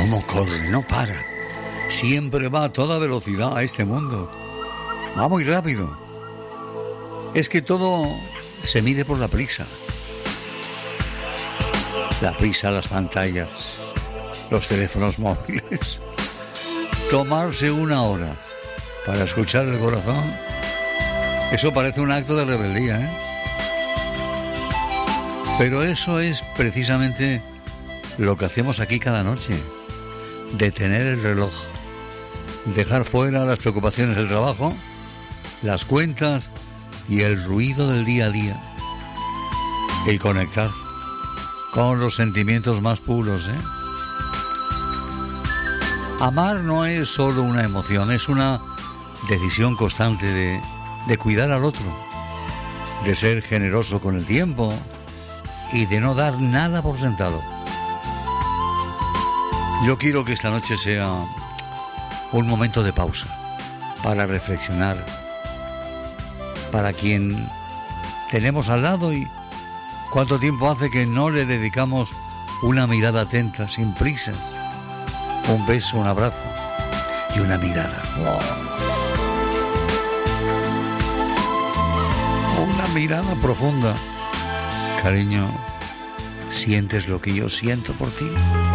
cómo corre, no para. Siempre va a toda velocidad a este mundo. Va muy rápido. Es que todo se mide por la prisa. La prisa, las pantallas, los teléfonos móviles. Tomarse una hora para escuchar el corazón, eso parece un acto de rebeldía, ¿eh? Pero eso es precisamente lo que hacemos aquí cada noche. Detener el reloj, dejar fuera las preocupaciones del trabajo, las cuentas y el ruido del día a día, y conectar con los sentimientos más puros, ¿eh? Amar no es solo una emoción, es una decisión constante de cuidar al otro, de ser generoso con el tiempo y de no dar nada por sentado. Yo quiero que esta noche sea un momento de pausa para reflexionar, para quien tenemos al lado y cuánto tiempo hace que no le dedicamos una mirada atenta, sin prisas, un beso, un abrazo y una mirada. Una mirada profunda. Cariño, ¿sientes lo que yo siento por ti?